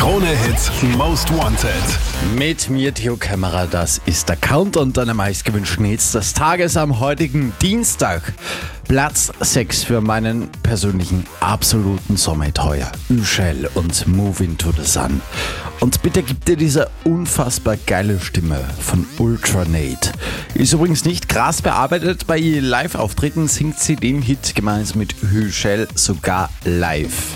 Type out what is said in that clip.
Krone-Hit Most Wanted. Mit mir, Theo Kämmerer, das ist der Countdown deiner meistgewünschten Hits des Tages am heutigen Dienstag. Platz 6 für meinen persönlichen absoluten Sommerhit heuer. Üschel und Move Into the Sun. Und bitte gib dir diese unfassbar geile Stimme von Ultranate. Ist übrigens nicht krass bearbeitet, bei ihren Live-Auftritten singt sie den Hit gemeinsam mit Üschel sogar live.